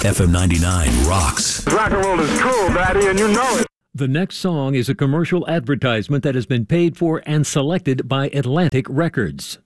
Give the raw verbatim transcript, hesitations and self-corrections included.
F M ninety-nine rocks. Rock and roll is cool, Daddy, and you know it. The next song is a commercial advertisement that has been paid for and selected by Atlantic Records.